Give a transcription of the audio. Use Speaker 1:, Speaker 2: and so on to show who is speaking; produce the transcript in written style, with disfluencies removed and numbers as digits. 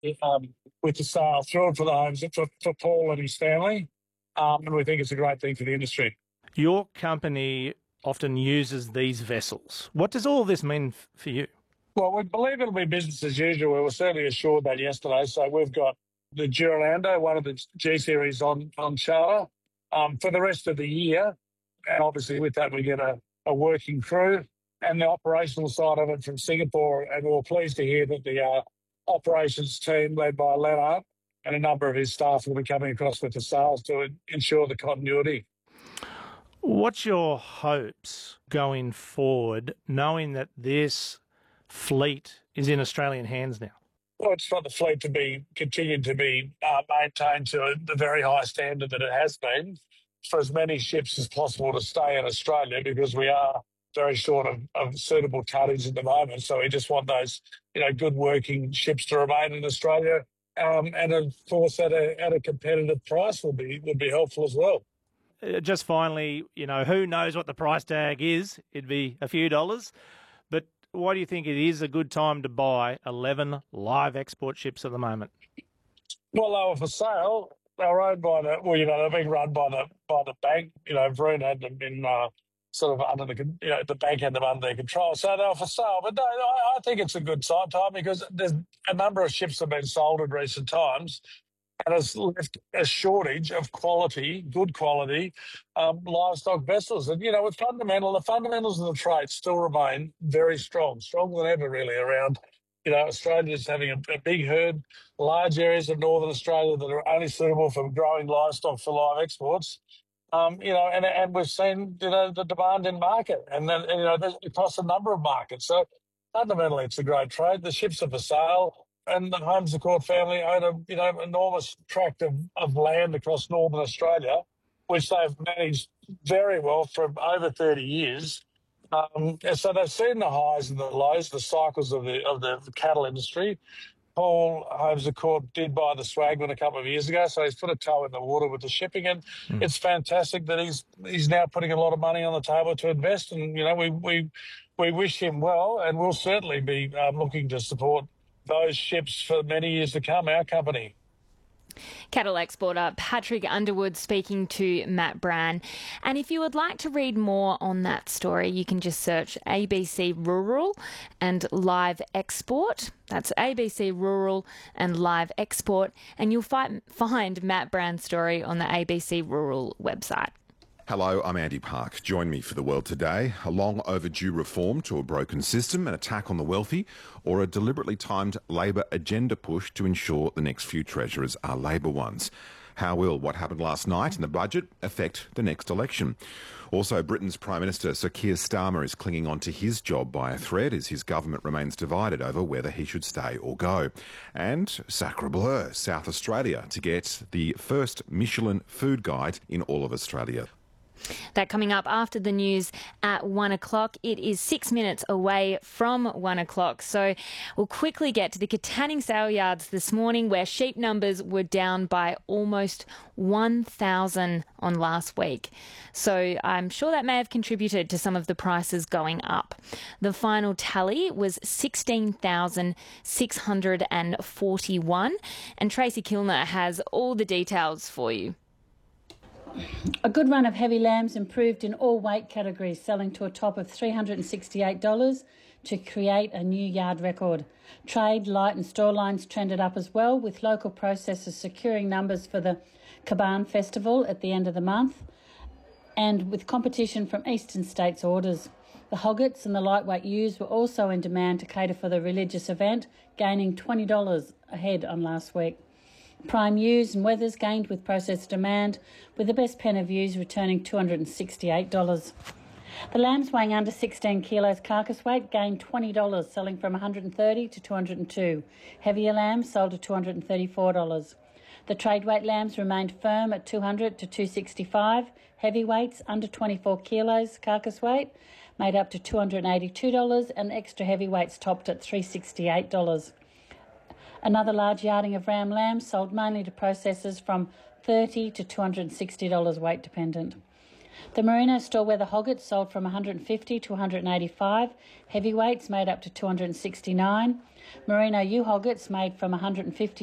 Speaker 1: with the sale. Thrilled for the homes, for Paul and his family, and we think it's a great thing for the industry.
Speaker 2: Your company often uses these vessels. What does all this mean for you?
Speaker 1: Well, we believe it'll be business as usual. We were certainly assured that yesterday. So we've got the Duralando, one of the G-Series on charter for the rest of the year. And obviously with that, we get a working crew and the operational side of it from Singapore. And we're pleased to hear that the operations team led by Leonard and a number of his staff will be coming across with the sales to ensure the continuity.
Speaker 2: What's your hopes going forward, knowing that this fleet is in Australian hands now?
Speaker 1: Well, it's for the fleet to continue to be maintained to the very high standard that it has been, for as many ships as possible to stay in Australia, because we are very short of suitable tonnage at the moment. So we just want those, good working ships to remain in Australia, and of course at a competitive price will be helpful as well.
Speaker 2: Just finally, who knows what the price tag is? It'd be a few dollars. But why do you think it is a good time to buy 11 live export ships at the moment?
Speaker 1: Well, they were for sale. They were owned by they're being run by the bank. Vroon had them in sort of under the bank had them under their control. So they were for sale. But no, I think it's a good time because there's a number of ships that have been sold in recent times, and it's left a shortage of good quality livestock vessels. And, with the fundamentals of the trade still remain very strong, stronger than ever really around. Australia's having a big herd, large areas of northern Australia that are only suitable for growing livestock for live exports. And we've seen, the demand in market and then, across a number of markets. So fundamentally, it's a great trade. The ships are for sale. And the Holmes Court family own enormous tract of land across northern Australia, which they've managed very well for over 30 years. So they've seen the highs and the lows, the cycles of the cattle industry. Paul Holmes Court did buy the Swagman a couple of years ago, so he's put a toe in the water with the shipping, and it's fantastic that he's now putting a lot of money on the table to invest. And we wish him well, and we'll certainly be looking to support those ships for many years to come, our company.
Speaker 3: Cattle exporter Patrick Underwood speaking to Matt Brann. And if you would like to read more on that story, you can just search ABC Rural and Live Export. That's ABC Rural and Live Export. And you'll find Matt Brann's story on the ABC Rural website.
Speaker 4: Hello, I'm Andy Park. Join me for The World Today. A long overdue reform to a broken system, an attack on the wealthy, or a deliberately timed Labor agenda push to ensure the next few treasurers are Labor ones. How will what happened last night in the budget affect the next election? Also, Britain's Prime Minister Sir Keir Starmer is clinging on to his job by a thread as his government remains divided over whether he should stay or go. And Sacre Bleu, South Australia, to get the first Michelin food guide in all of Australia.
Speaker 3: That coming up after the news at 1 o'clock. It is 6 minutes away from 1 o'clock. So we'll quickly get to the Katanning sale yards this morning, where sheep numbers were down by almost 1,000 on last week. So I'm sure that may have contributed to some of the prices going up. The final tally was 16,641. And Tracy Kilner has all the details for you.
Speaker 5: A good run of heavy lambs improved in all weight categories, selling to a top of $368 to create a new yard record. Trade, light and store lines trended up as well, with local processors securing numbers for the Caban Festival at the end of the month, and with competition from eastern states' orders. The hoggets and the lightweight ewes were also in demand to cater for the religious event, gaining $20 ahead on last week. Prime ewes and wethers gained with processed demand, with the best pen of ewes returning $268. The lambs weighing under 16 kilos carcass weight gained $20, selling from $130 to $202. Heavier lambs sold to $234. The trade weight lambs remained firm at $200 to $265. Heavyweights under 24 kilos carcass weight made up to $282, and extra heavyweights topped at $368. Another large yarding of ram lambs sold mainly to processors from $30 to $260 weight dependent. The Merino store weather hoggets sold from 150 to 185, heavyweights made up to 269, Merino ewe hoggets made from 150